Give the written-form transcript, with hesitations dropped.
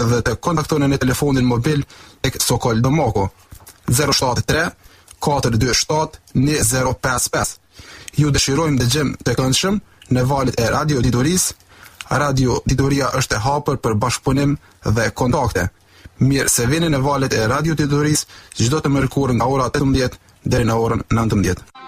dhe të kontaktoni në telefonin mobil tek Sokol Domoko 073 427 2055. Ju dëshirojmë dëgjem të këndshëm në valët e Radio Ditorisë. Radio Ditoria është e hapur për bashkëpunim dhe kontakte. Mirë se vini në valët e Radio Ditorisë çdo të mërkurë nga ora 18 deri në orën 19.